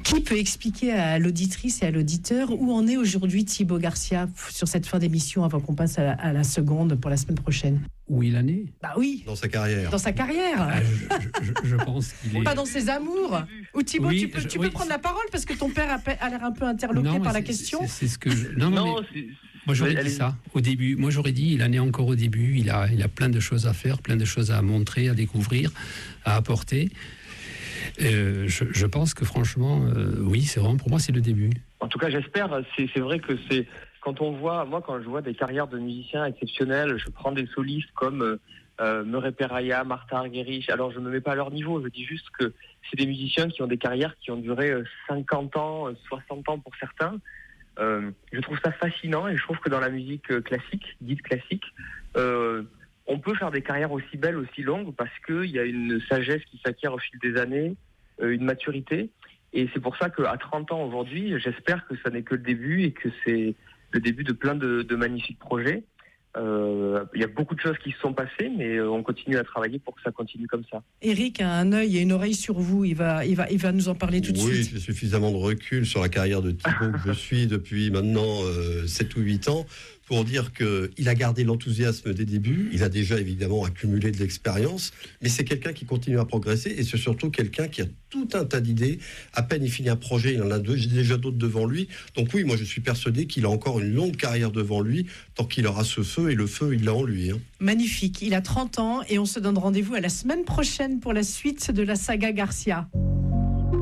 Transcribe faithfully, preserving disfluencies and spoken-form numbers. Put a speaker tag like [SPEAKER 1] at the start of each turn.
[SPEAKER 1] Qui peut expliquer à l'auditrice et à l'auditeur où en est aujourd'hui Thibaut Garcia sur cette fin d'émission avant qu'on passe à la, à la seconde pour la semaine prochaine?
[SPEAKER 2] Où il en est?
[SPEAKER 1] Bah oui.
[SPEAKER 3] Dans sa carrière.
[SPEAKER 1] Dans sa carrière.
[SPEAKER 2] Ah, je, je, je pense qu'il est...
[SPEAKER 1] Pas dans ses amours. Ou Thibaut,
[SPEAKER 2] Oui,
[SPEAKER 1] tu peux,
[SPEAKER 2] je-
[SPEAKER 1] tu
[SPEAKER 2] oui.
[SPEAKER 1] peux prendre la parole parce que ton père a, a l'air un peu interloqué
[SPEAKER 2] Non,
[SPEAKER 1] par
[SPEAKER 2] mais
[SPEAKER 1] la
[SPEAKER 2] c'est-
[SPEAKER 1] question.
[SPEAKER 2] C'est, c'est ce que je... Non, non,
[SPEAKER 4] Non,
[SPEAKER 2] mais
[SPEAKER 4] c'est-
[SPEAKER 2] moi j'aurais
[SPEAKER 4] allez-y.
[SPEAKER 2] dit ça au début. Moi j'aurais dit, il en est encore au début. Il a, il a plein de choses à faire, plein de choses à montrer, à découvrir, à apporter. Euh, je, je pense que franchement, euh, oui, c'est vraiment pour moi, c'est le début.
[SPEAKER 4] En tout cas, j'espère. C'est, c'est vrai que c'est quand on voit, moi, quand je vois des carrières de musiciens exceptionnels, je prends des solistes comme euh, euh, Murray Peraya, Martha Argerich. Alors, je me mets pas à leur niveau. Je dis juste que c'est des musiciens qui ont des carrières qui ont duré euh, cinquante ans, euh, soixante ans pour certains. Euh, je trouve ça fascinant et je trouve que dans la musique euh, classique, dite classique, euh, on peut faire des carrières aussi belles, aussi longues, parce qu'il y a une sagesse qui s'acquiert au fil des années, euh, une maturité. Et c'est pour ça qu'à trente ans aujourd'hui, j'espère que ça n'est que le début et que c'est le début de plein de, de magnifiques projets. Euh, il y a beaucoup de choses qui se sont passées, mais on continue à travailler pour que ça continue comme ça.
[SPEAKER 1] Eric a un œil et une oreille sur vous. Il va, il va, il va nous en parler tout de
[SPEAKER 3] Oui,
[SPEAKER 1] suite.
[SPEAKER 3] j'ai suffisamment de recul sur la carrière de Thibaut que je suis depuis maintenant euh, sept ou huit ans pour dire qu'il a gardé l'enthousiasme des débuts. Il a déjà évidemment accumulé de l'expérience, mais c'est quelqu'un qui continue à progresser et c'est surtout quelqu'un qui a tout un tas d'idées. À peine il finit un projet, il en a deux, j'ai déjà d'autres devant lui. Donc oui, moi je suis persuadé qu'il a encore une longue carrière devant lui tant qu'il aura ce feu, et le feu il l'a en lui. Hein.
[SPEAKER 1] Magnifique. Il a trente ans et on se donne rendez-vous à la semaine prochaine pour la suite de la saga Garcia.